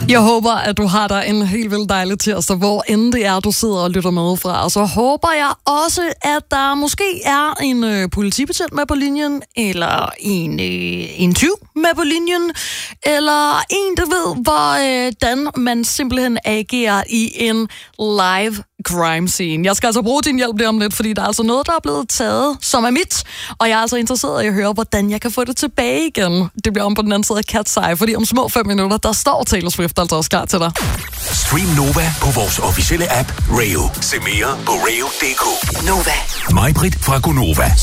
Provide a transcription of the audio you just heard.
Jeg håber, at du har dig en helt vildt dejlig tirsdag, hvor end det er, du sidder og lytter med fra. Og så håber jeg også, at der måske er en politibetjent med på linjen, eller en tyv med på linjen, eller en, der ved, hvordan man simpelthen agerer i en live crime scene. Jeg skal altså bruge din hjælp lige om lidt, fordi der er altså noget, der er blevet taget, som er mit, og jeg er altså interesseret i at høre, hvordan jeg kan få det tilbage igen. Det bliver om på den anden side af Cat's Eye, fordi om små 5 minutter, der står Taylor Swift altså også klar til dig. Stream Nova på vores officielle app, Rayo. Se mere på rayo.dk. Nova. Mig-Britt fra Gonova.